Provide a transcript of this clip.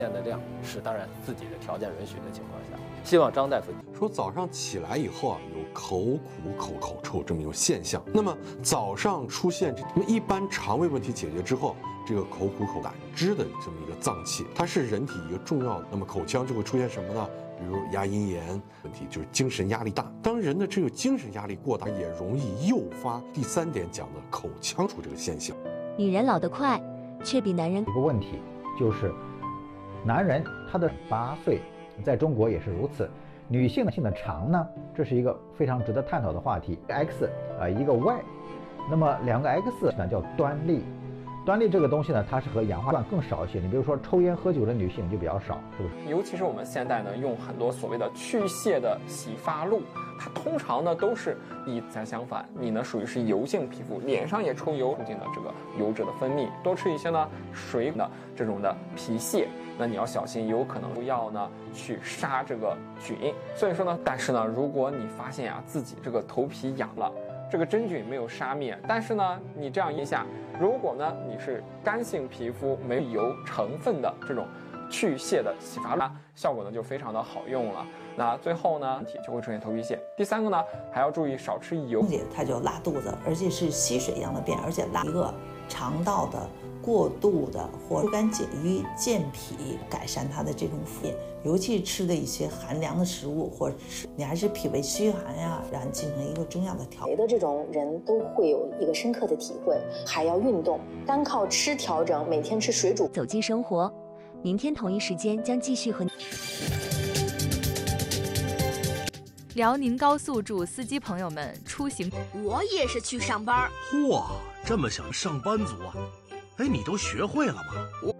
的量是当然自己的条件允许的情况下，希望张大夫说早上起来以后啊，有口苦、口臭这么一种现象。那么早上出现那么一般肠胃问题解决之后，这个口苦、口胆汁的这么一个脏器，它是人体一个重要的。那么口腔就会出现什么呢？比如牙龈炎问题，就是精神压力大。当人的这个精神压力过大，也容易诱发第3点讲的口腔出这个现象。 女人老得快，却比男人一个问题就是，男人他的8岁，在中国也是如此。女性的长呢，这是一个非常值得探讨的话题。X 一个 Y， 那么2个 X 呢叫端粒。端粒这个东西呢，它是和氧化碳更少一些。你比如说抽烟喝酒的女性就比较少，是不是？ 尤其是我们现在呢，用很多所谓的去屑的洗发露，它通常呢都是咱相反，你呢属于是油性皮肤，脸上也抽油，促进了这个油脂的分泌。多吃一些呢水的这种的皮屑，那你要小心，有可能要呢去杀这个菌。所以说呢，但是呢，如果你发现啊自己这个头皮痒了，这个真菌没有杀灭，但是呢，你这样一下，如果呢你是干性皮肤，没有油成分的这种去屑的洗发露，效果呢就非常的好用了。那最后呢，就会出现头皮屑。第3个呢，还要注意少吃油， 它就拉肚子，而且是稀水一样的便，而且拉一个肠道的过度的或疏肝解郁、健脾，改善它的这种腹液。尤其吃的一些寒凉的食物，或者是你还是脾胃虚寒呀，然后进行一个中药的调整。的这种人都会有一个深刻的体会，还要运动，单靠吃调整，每天吃水煮。 走进生活，明天同一时间将继续和你。 辽宁高速祝司机朋友们出行。 我也是去上班。 嚯，这么想上班族啊？哎，你都学会了吗？